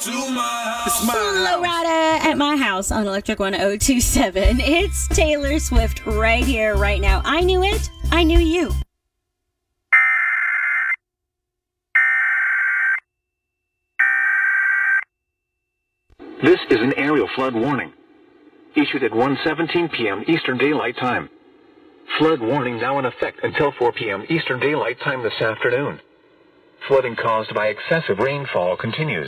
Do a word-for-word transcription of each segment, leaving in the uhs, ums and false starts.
to my house. It's my house. Florida at my house on Electric one oh two seven. It's Taylor Swift right here, right now. I knew it. I knew you. This is an aerial flood warning, issued at one seventeen p.m. Eastern Daylight Time. Flood warning now in effect until four p.m. Eastern Daylight Time this afternoon. Flooding caused by excessive rainfall continues.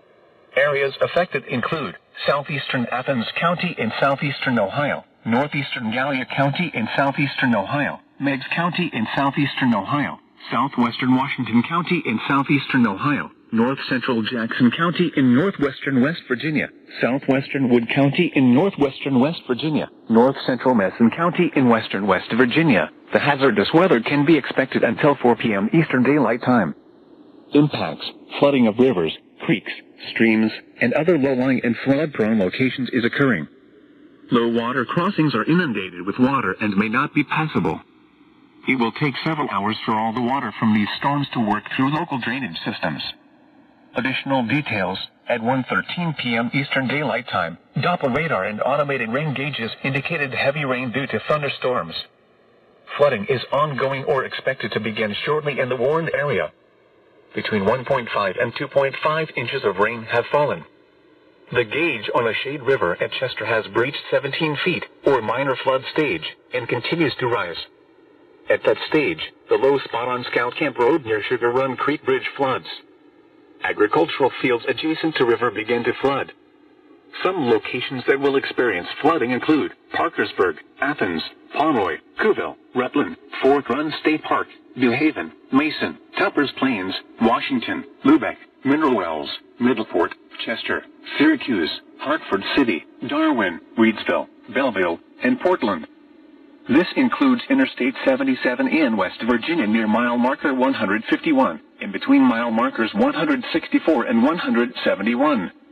Areas affected include southeastern Athens County in southeastern Ohio, northeastern Gallia County in southeastern Ohio, Meigs County in southeastern Ohio, southwestern Washington County in southeastern Ohio, north central Jackson County in northwestern West Virginia, southwestern Wood County in northwestern West Virginia, north central Madison County in western West Virginia. The hazardous weather can be expected until four p.m. Eastern Daylight Time. Impacts: flooding of rivers, creeks, streams, and other low-lying and flood-prone locations is occurring. Low water crossings are inundated with water and may not be passable. It will take several hours for all the water from these storms to work through local drainage systems. Additional details: at one thirteen p.m. Eastern Daylight Time, Doppler radar and automated rain gauges indicated heavy rain due to thunderstorms. Flooding is ongoing or expected to begin shortly in the warned area. Between one point five and two point five inches of rain have fallen. The gauge on the Shade River at Chester has breached seventeen feet, or minor flood stage, and continues to rise. At that stage, the low spot on Scout Camp Road near Sugar Run Creek Bridge floods. Agricultural fields adjacent to river begin to flood. Some locations that will experience flooding include Parkersburg, Athens, Pomeroy, Cooville, Rutland, Fort Run State Park, New Haven, Mason, Tuppers Plains, Washington, Lubeck, Mineral Wells, Middleport, Chester, Syracuse, Hartford City, Darwin, Reidsville, Belleville, and Portland. This includes Interstate seventy-seven in West Virginia near mile marker one hundred fifty-one, in between mile markers one hundred sixty-four and one hundred seventy-one.